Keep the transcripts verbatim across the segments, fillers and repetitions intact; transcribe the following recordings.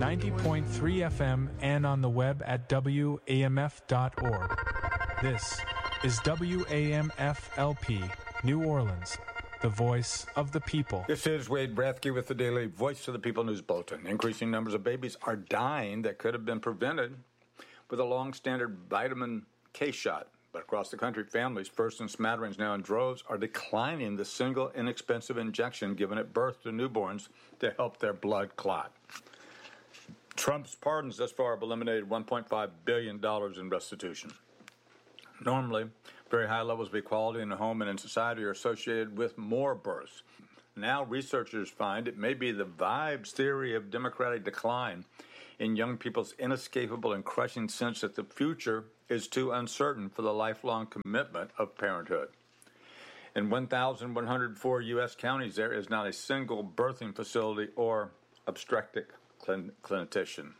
ninety point three F M and on the web at W A M F dot org. This is W A M F L P, New Orleans, the voice of the people. This is Wade Brathke with the Daily Voice of the People News Bulletin. Increasing numbers of babies are dying that could have been prevented with a long-standard vitamin K shot. But across the country, families, first in smatterings, now in droves, are declining the single inexpensive injection given at birth to newborns to help their blood clot. Trump's pardons thus far have eliminated one point five billion dollars in restitution. Normally, very high levels of equality in the home and in society are associated with more births. Now researchers find it may be the vibes theory of democratic decline in young people's inescapable and crushing sense that the future is too uncertain for the lifelong commitment of parenthood. In one thousand one hundred four U S counties, there is not a single birthing facility or obstetric clinician.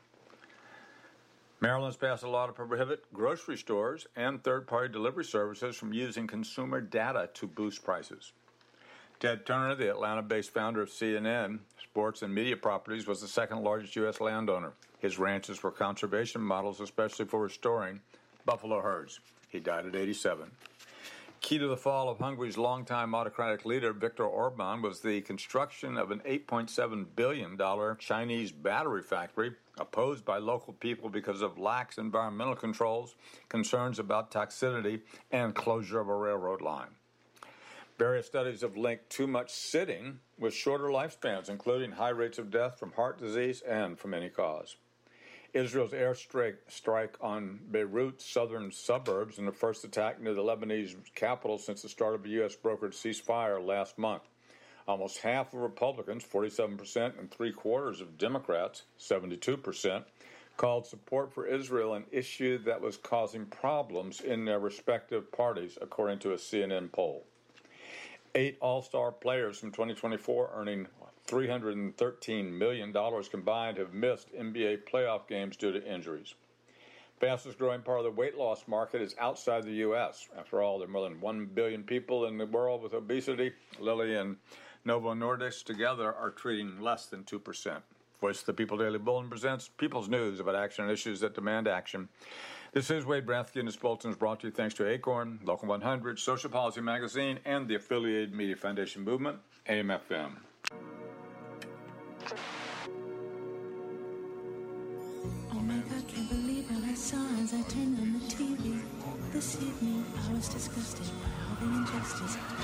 Maryland's passed a law to prohibit grocery stores and third-party delivery services from using consumer data to boost prices. Ted Turner, the Atlanta-based founder of C N N Sports and Media Properties, was the second-largest U S landowner. His ranches were conservation models, especially for restoring buffalo herds. He died at eighty-seven. Key to the fall of Hungary's longtime autocratic leader, Viktor Orban, was the construction of an eight point seven billion dollars Chinese battery factory, opposed by local people because of lax environmental controls, concerns about toxicity, and closure of a railroad line. Various studies have linked too much sitting with shorter lifespans, including high rates of death from heart disease and from any cause. Israel's airstrike strike on Beirut's southern suburbs and the first attack near the Lebanese capital since the start of a U S brokered ceasefire last month. Almost half of Republicans, forty-seven percent, and three-quarters of Democrats, seventy-two percent, called support for Israel an issue that was causing problems in their respective parties, according to a C N N poll. Eight all-star players from twenty twenty-four earning three hundred thirteen million dollars combined have missed N B A playoff games due to injuries. Fastest growing part of the weight loss market is outside the U S. After all, there are more than one billion people in the world with obesity. Lilly and Novo Nordisk together are treating less than two percent. Voice of the People Daily Bulletin presents People's News about action and issues that demand action. This is Wade Brathke, and this bulletin is brought to you thanks to Acorn, Local one hundred, Social Policy Magazine, and the Affiliated Media Foundation Movement, A M F M. Oh my God, can't believe what I saw as I turned on the T V. This evening I was disgusted by all the injustice.